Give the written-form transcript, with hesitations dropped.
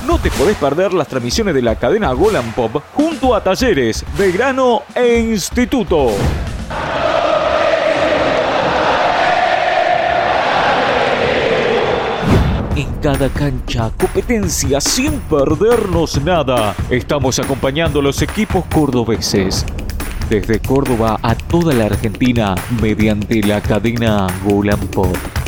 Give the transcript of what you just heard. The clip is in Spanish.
No te podés perder las transmisiones de la cadena Golan Pop junto a Talleres, Belgrano e Instituto. En cada cancha, competencia sin perdernos nada. Estamos acompañando a los equipos cordobeses. Desde Córdoba a toda la Argentina, mediante la cadena Golan Pop.